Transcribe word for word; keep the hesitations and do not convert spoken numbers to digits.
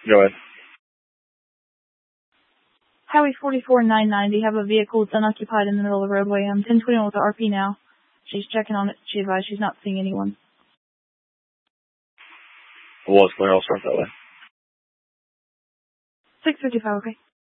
Go ahead. Highway forty-four nine ninety, have a vehicle that's unoccupied in the middle of the roadway. I'm ten twenty-one with the R P now. She's checking on it. She advised she's not seeing anyone. Well, it's clear. I'll start that way. six fifty-five, okay.